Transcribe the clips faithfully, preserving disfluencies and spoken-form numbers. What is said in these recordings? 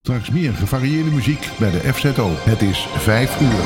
Straks meer gevarieerde muziek bij de F Z O. Het is vijf uur.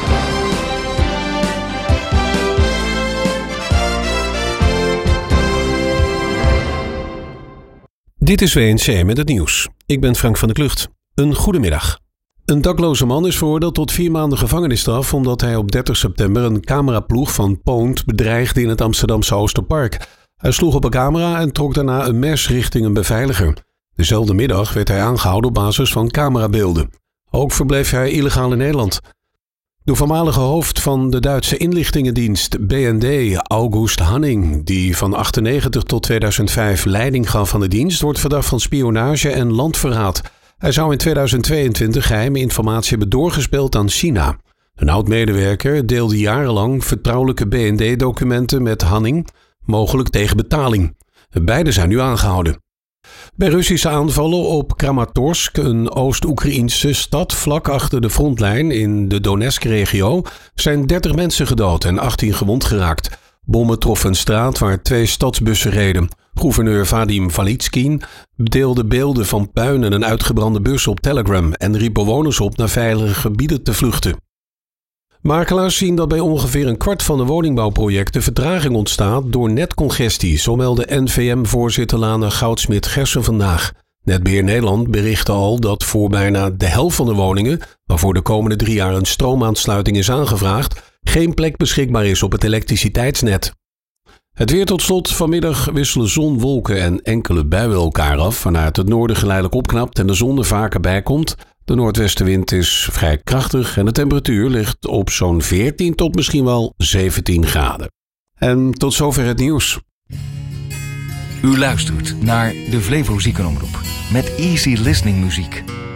Dit is W N C met het nieuws. Ik ben Frank van der Klucht. Een goedemiddag. Een dakloze man is veroordeeld tot vier maanden gevangenisstraf omdat hij op dertig september een cameraploeg van Poont bedreigde in het Amsterdamse Oosterpark. Hij sloeg op een camera en trok daarna een mes richting een beveiliger. Dezelfde middag werd hij aangehouden op basis van camerabeelden. Ook verbleef hij illegaal in Nederland. De voormalige hoofd van de Duitse inlichtingendienst B N D, August Hanning, die van achtennegentig tot tweeduizend vijf leiding gaf aan de dienst, wordt verdacht van spionage en landverraad. Hij zou in tweeduizend tweeëntwintig geheime informatie hebben doorgespeeld aan China. Een oud-medewerker deelde jarenlang vertrouwelijke B N D-documenten met Hanning, mogelijk tegen betaling. Beiden zijn nu aangehouden. Bij Russische aanvallen op Kramatorsk, een Oost-Oekraïnse stad vlak achter de frontlijn in de Donetsk-regio, zijn dertig mensen gedood en achttien gewond geraakt. Bommen troffen een straat waar twee stadsbussen reden. Gouverneur Vadim Valitskin deelde beelden van puin en een uitgebrande bus op Telegram en riep bewoners op naar veilige gebieden te vluchten. Makelaars zien dat bij ongeveer een kwart van de woningbouwprojecten vertraging ontstaat door netcongestie, zo meldde N V M-voorzitter Lana Goudsmit-Gersen vandaag. Netbeheer Nederland berichtte al dat voor bijna de helft van de woningen, waarvoor de komende drie jaar een stroomaansluiting is aangevraagd, geen plek beschikbaar is op het elektriciteitsnet. Het weer tot slot. Vanmiddag wisselen zon, wolken en enkele buien elkaar af, waarna het noorden geleidelijk opknapt en de zon er vaker bij komt. De noordwestenwind is vrij krachtig en de temperatuur ligt op zo'n veertien tot misschien wel zeventien graden. En tot zover het nieuws. U luistert naar de Flevo Ziekenomroep met easy listening muziek.